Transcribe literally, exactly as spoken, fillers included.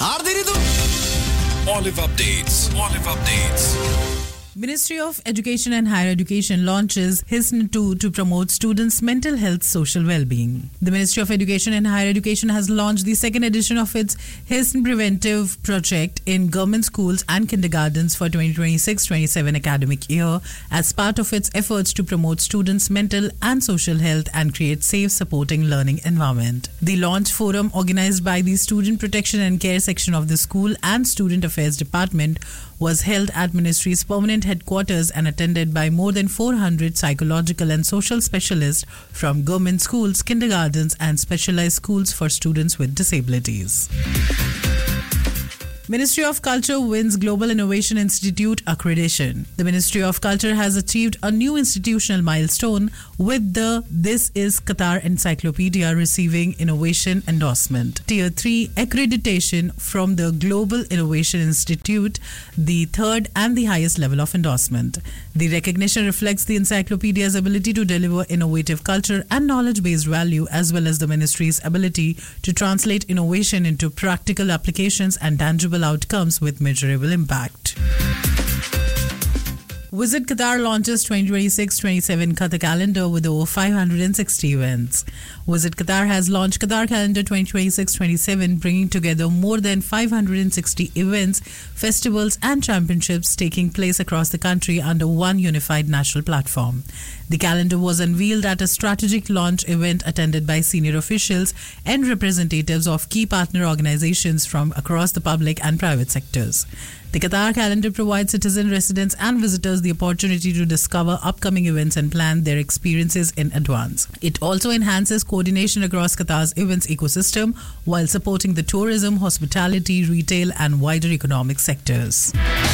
Are they रही तू Olive Updates. Olive Updates. Ministry of Education and Higher Education launches HISN two to promote students' mental health, social well-being. The Ministry of Education and Higher Education has launched the second edition of its HISN preventive project in government schools and kindergartens for twenty twenty-six twenty-seven academic year as part of its efforts to promote students' mental and social health and create safe, supporting learning environment. The launch forum, organized by the Student Protection and Care section of the School and Student Affairs Department, was held at Ministry's permanent headquarters and attended by more than four hundred psychological and social specialists from government schools, kindergartens and specialized schools for students with disabilities. Ministry of Culture wins Global Innovation Institute accreditation. The Ministry of Culture has achieved a new institutional milestone with the This is Qatar Encyclopedia receiving innovation endorsement. Tier three accreditation from the Global Innovation Institute, the third and the highest level of endorsement. The recognition reflects the encyclopedia's ability to deliver innovative culture and knowledge-based value, as well as the ministry's ability to translate innovation into practical applications and tangible outcomes with measurable impact. Visit Qatar launches twenty twenty-six twenty-seven Qatar calendar with over five hundred sixty events. Visit Qatar has launched Qatar calendar twenty twenty-six twenty-seven, bringing together more than five hundred sixty events, festivals and championships taking place across the country under one unified national platform. The calendar was unveiled at a strategic launch event attended by senior officials and representatives of key partner organizations from across the public and private sectors. The Qatar calendar provides citizen residents and visitors the opportunity to discover upcoming events and plan their experiences in advance. It also enhances coordination across Qatar's events ecosystem while supporting the tourism, hospitality, retail and wider economic sectors.